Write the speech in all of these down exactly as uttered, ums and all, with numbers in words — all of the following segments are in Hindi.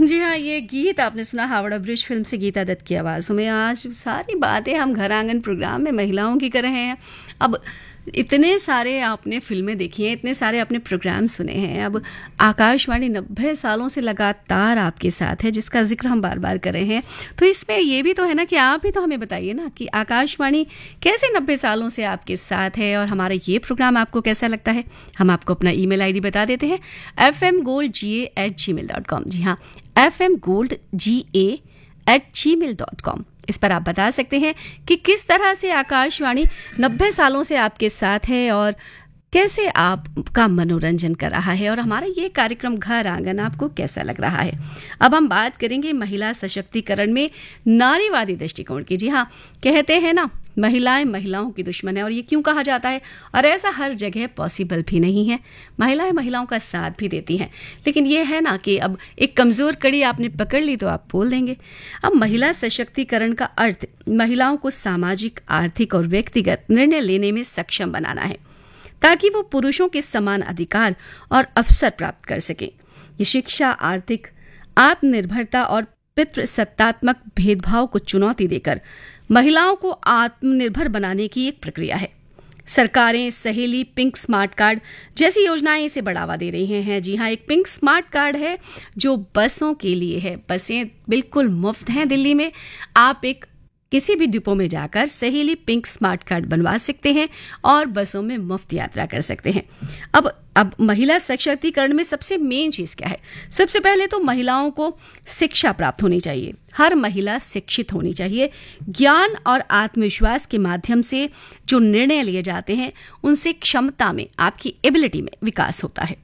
जी हाँ, ये गीत आपने सुना हावड़ा ब्रिज फिल्म से गीता दत्त की आवाज़ में। आज सारी बातें हम घर आंगन प्रोग्राम में महिलाओं की कर रहे हैं। अब इतने सारे आपने फिल्में देखी हैं, इतने सारे आपने प्रोग्राम सुने हैं। अब आकाशवाणी नब्बे सालों से लगातार आपके साथ है, जिसका जिक्र हम बार बार कर रहे हैं। तो इसमें ये भी तो है ना कि आप भी तो हमें बताइए ना कि आकाशवाणी कैसे नब्बे सालों से आपके साथ है और हमारा ये प्रोग्राम आपको कैसा लगता है। हम आपको अपना ईमेल आईडी बता देते हैं, एफ एम गोल्ड जी ए एट जी मेल डॉट कॉम। जी हाँ, एफ एम गोल्ड जी ए एट जी मेल डॉट कॉम। इस पर आप बता सकते हैं कि किस तरह से आकाशवाणी नब्बे सालों से आपके साथ है और कैसे आपका मनोरंजन कर रहा है और हमारा ये कार्यक्रम घर आंगन आपको कैसा लग रहा है। अब हम बात करेंगे महिला सशक्तिकरण में नारीवादी दृष्टिकोण की। जी हाँ, कहते हैं ना, महिलाएं महिलाओं की दुश्मन है। और ये क्यों कहा जाता है? और ऐसा हर जगह पॉसिबल भी नहीं है। महिलाएं महिलाओं का साथ भी देती हैं, लेकिन ये है ना कि अब एक कमज़ोर कड़ी आपने पकड़ ली तो आप बोल देंगे। अब महिला सशक्तिकरण का अर्थ महिलाओं को सामाजिक, आर्थिक और व्यक्तिगत निर्णय लेने में सक्षम बनाना है, ताकि वो पुरुषों के समान अधिकार और अवसर प्राप्त कर सकें। ये शिक्षा, आर्थिक आत्मनिर्भरता और पितृसत्तात्मक भेदभाव को चुनौती देकर महिलाओं को आत्मनिर्भर बनाने की एक प्रक्रिया है। सरकारें सहेली, पिंक स्मार्ट कार्ड जैसी योजनाएं इसे बढ़ावा दे रही हैं। जी हाँ, एक पिंक स्मार्ट कार्ड है जो बसों के लिए है। बसें बिल्कुल मुफ्त हैं दिल्ली में। आप एक किसी भी डिपो में जाकर सहेली पिंक स्मार्ट कार्ड बनवा सकते हैं और बसों में मुफ्त यात्रा कर सकते हैं। अब अब महिला सशक्तिकरण में सबसे मेन चीज़ क्या है? सबसे पहले तो महिलाओं को शिक्षा प्राप्त होनी चाहिए। हर महिला शिक्षित होनी चाहिए। ज्ञान और आत्मविश्वास के माध्यम से जो निर्णय लिए जाते हैं उनसे क्षमता में, आपकी एबिलिटी में विकास होता है।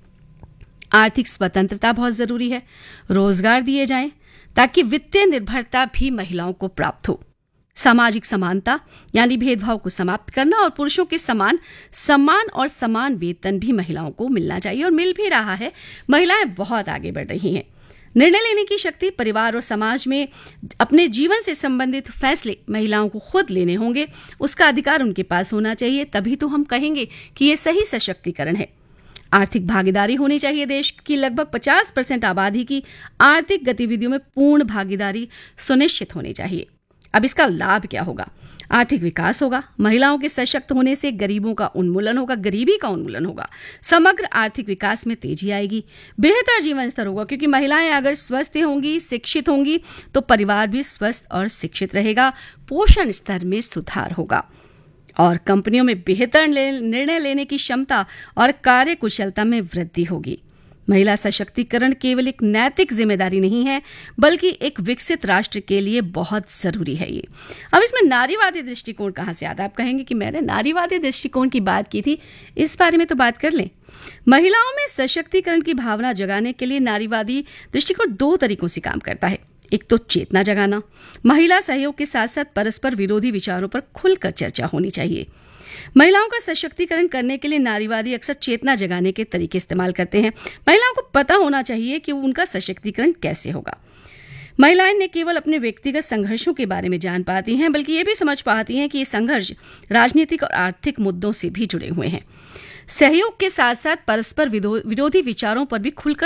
आर्थिक स्वतंत्रता बहुत ज़रूरी है। रोजगार दिए जाएं ताकि वित्तीय निर्भरता भी महिलाओं को प्राप्त हो। सामाजिक समानता यानी भेदभाव को समाप्त करना और पुरुषों के समान सम्मान और समान वेतन भी महिलाओं को मिलना चाहिए और मिल भी रहा है। महिलाएं बहुत आगे बढ़ रही हैं। निर्णय लेने की शक्ति, परिवार और समाज में अपने जीवन से संबंधित फैसले महिलाओं को खुद लेने होंगे। उसका अधिकार उनके पास होना चाहिए, तभी तो हम कहेंगे कि ये सही सशक्तिकरण है। आर्थिक भागीदारी होनी चाहिए। देश की लगभग पचास परसेंट आबादी की आर्थिक गतिविधियों में पूर्ण भागीदारी सुनिश्चित होनी चाहिए। अब इसका लाभ क्या होगा? आर्थिक विकास होगा। महिलाओं के सशक्त होने से गरीबों का उन्मूलन होगा, गरीबी का उन्मूलन होगा। समग्र आर्थिक विकास में तेजी आएगी। बेहतर जीवन स्तर होगा, क्योंकि महिलाएं अगर स्वस्थ होंगी, शिक्षित होंगी, तो परिवार भी स्वस्थ और शिक्षित रहेगा। पोषण स्तर में सुधार होगा और कंपनियों में बेहतर निर्णय लेने की क्षमता और कार्यकुशलता में वृद्धि होगी। महिला सशक्तिकरण केवल एक नैतिक जिम्मेदारी नहीं है, बल्कि एक विकसित राष्ट्र के लिए बहुत जरूरी है ये। अब इसमें नारीवादी दृष्टिकोण कहाँ से आता है? आप कहेंगे कि मैंने नारीवादी दृष्टिकोण की बात की थी, इस बारे में तो बात कर लें। महिलाओं में सशक्तिकरण की भावना जगाने के लिए नारीवादी दृष्टिकोण दो तरीकों से काम करता है। एक तो चेतना जगाना। महिला सहयोग के साथ साथ परस्पर विरोधी विचारों पर खुलकर चर्चा होनी चाहिए। महिलाओं का सशक्तिकरण करने के लिए नारीवादी अक्सर चेतना जगाने के तरीके इस्तेमाल करते हैं। महिलाओं को पता होना चाहिए कि उनका सशक्तिकरण कैसे होगा। महिलाएं न केवल अपने व्यक्तिगत संघर्षों के बारे में जान पाती हैं, बल्कि ये भी समझ पाती हैं कि ये संघर्ष राजनीतिक और आर्थिक मुद्दों से भी जुड़े हुए हैं। सहयोग के साथ साथ परस्पर विरोधी विचारों पर भी खुलकर